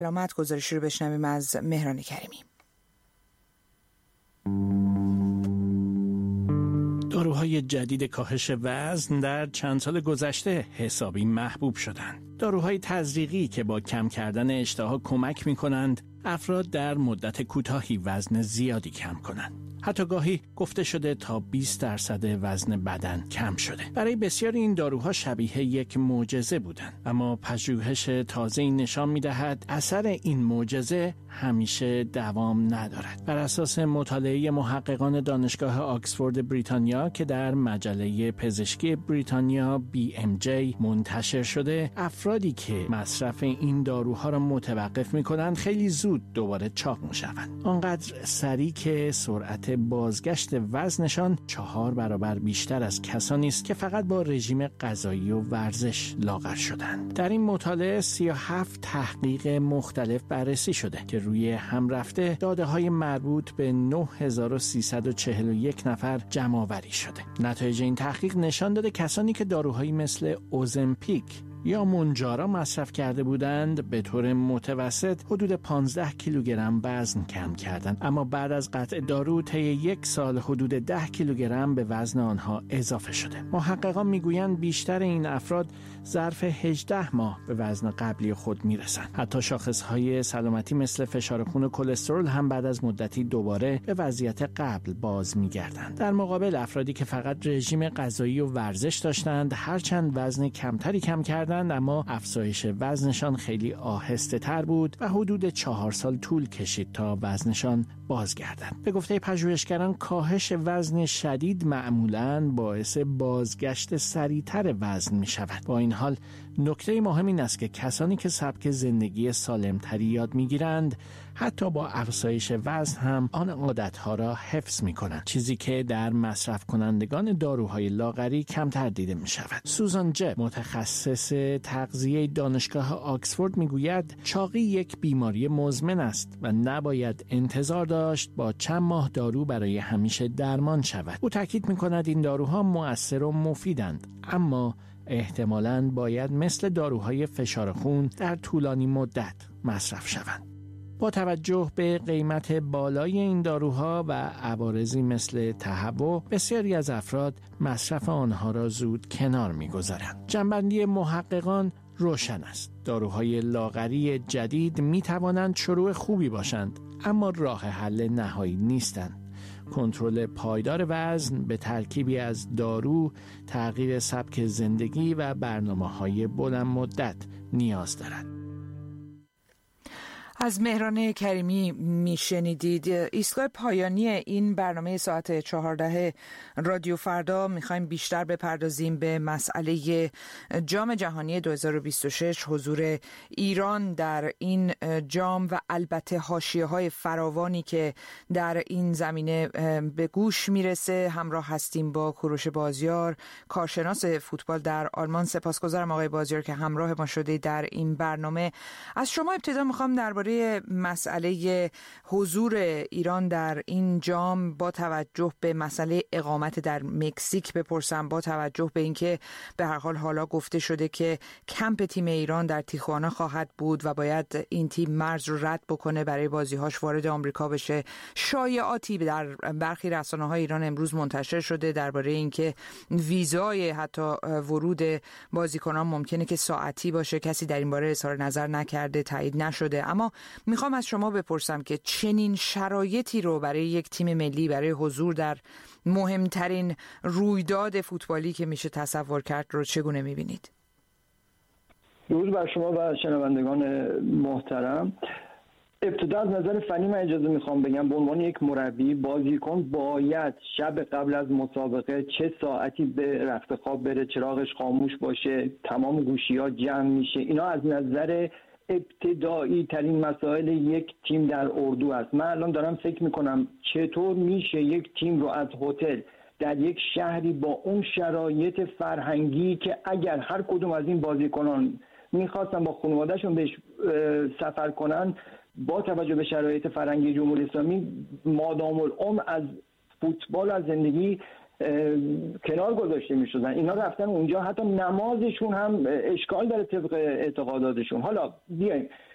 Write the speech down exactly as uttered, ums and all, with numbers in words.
سلامت گزارشی رو بشنویم از مهران کریمی. داروهای جدید کاهش وزن در چند سال گذشته حسابی محبوب شدند. داروهای تزریقی که با کم کردن اشتها کمک می‌کنند افراد در مدت کوتاهی وزن زیادی کم کنند. حتی گاهی گفته شده تا بیست درصد وزن بدن کم شده. برای بسیاری این داروها شبیه یک معجزه بودند، اما پژوهش تازه‌ای نشان می‌دهد اثر این معجزه همیشه دوام ندارد. بر اساس مطالعه محققان دانشگاه آکسفورد بریتانیا که در مجله پزشکی بریتانیا بی ام جی منتشر شده، افرادی که مصرف این داروها را متوقف می‌کنند خیلی زود دوباره چاق می‌شوند. آنقدر سریع که سرعت بازگشت وزنشان چهار برابر بیشتر از کسانی است که فقط با رژیم غذایی و ورزش لاغر شدند. در این مطالعه سی و هفت تحقیق مختلف بررسی شده که روی هم رفته داده‌های مربوط به نه هزار و سیصد و چهل و یک نفر جمع‌آوری شده. نتایج این تحقیق نشان داده کسانی که داروهایی مثل اوزمپیک یا مونجارا مصرف کرده بودند به طور متوسط حدود پانزده کیلوگرم وزن کم کردند، اما بعد از قطع دارو طی یک سال حدود ده کیلوگرم به وزن آنها اضافه شده. محققان میگویند بیشتر این افراد ظرف هجده ماه به وزن قبلی خود میرسند. حتی شاخصهای سلامتی مثل فشار خون و کلسترول هم بعد از مدتی دوباره به وضعیت قبل باز میگردند. در مقابل افرادی که فقط رژیم غذایی و ورزش داشتند هرچند وزن کمتری کم کردند، اما افزایش وزنشان خیلی آهسته تر بود و حدود چهار سال طول کشید تا وزنشان بازگردند. به گفته پژوهشگران کاهش وزن شدید معمولاً باعث بازگشت سریعتر وزن می شود. با این حال نکته مهم این است که کسانی که سبک زندگی سالمتری یاد می گیرند حتی با افزایش وزن هم آن عادتها را حفظ می کنند، چیزی که در مصرف کنندگان داروهای لاغری کمتر دیده می شود. سوزان جب متخصص تغذیه دانشگاه آکسفورد می گوید چاقی یک بیماری مزمن است و نباید انتظار داشت با چند ماه دارو برای همیشه درمان شود. او تاکید می کند این داروها مؤثر و مفیدند، اما احتمالاً باید مثل داروهای فشار خون در طولانی مدت مصرف شوند. با توجه به قیمت بالای این داروها و عوارضی مثل تهوع، بسیاری از افراد مصرف آنها را زود کنار می‌گذارند. جنبندی محققان روشن است. داروهای لاغری جدید می‌توانند شروع خوبی باشند، اما راه حل نهایی نیستند. کنترل پایدار وزن به ترکیبی از دارو، تغییر سبک زندگی و برنامه‌های بلند مدت نیاز دارد. از مهران کریمی میشنیدید. ایستگاه پایانی این برنامه ساعت چهارده رادیو فردا میخوایم بیشتر بپردازیم به مسئله جام جهانی دو هزار و بیست و شش، حضور ایران در این جام و البته حاشیه‌های فراوانی که در این زمینه به گوش میرسه. همراه هستیم با کوروش بازیار، کارشناس فوتبال در آلمان. سپاسگزارم آقای بازیار که همراه ما شده در این برنامه. از شما ابتدا میخوام درباره مسئله حضور ایران در این جام با توجه به مسئله اقامت در مکزیک بپرسم، با توجه به اینکه به هر حال حالا گفته شده که کمپ تیم ایران در تیخوانا خواهد بود و باید این تیم مرز رو رد بکنه برای بازی‌هاش وارد آمریکا بشه. شایعاتی در برخی رسانه‌های ایران امروز منتشر شده درباره اینکه ویزای حتی ورود بازیکنان ممکنه که ساعتی باشه. کسی در این باره اظهار نظر نکرده، تایید نشده، اما میخوام از شما بپرسم که چنین شرایطی رو برای یک تیم ملی، برای حضور در مهمترین رویداد فوتبالی که میشه تصور کرد رو چگونه میبینید؟ درود بر شما و شنوندگان محترم. ابتدا از نظر فنی من اجازه میخوام بگم به عنوان یک مربی، بازیکن باید شب قبل از مسابقه چه ساعتی به رخت خواب بره، چراغش خاموش باشه، تمام گوشی‌ها جمع میشه. اینا از نظر ابتدایی ترین مسائل یک تیم در اردو است. من الان دارم فکر میکنم چطور میشه یک تیم رو از هتل در یک شهری با اون شرایط فرهنگی که اگر هر کدوم از این بازیکنان میخواستن با خانواده‌شون بهش سفر کنن، با توجه به شرایط فرهنگی جمهوری اسلامی مادام العمر از فوتبال، از زندگی کنار گذاشته می شدن. اینا رفتن اونجا، حتی نمازشون هم اشکال داره طبق اعتقاداتشون. حالا بیایم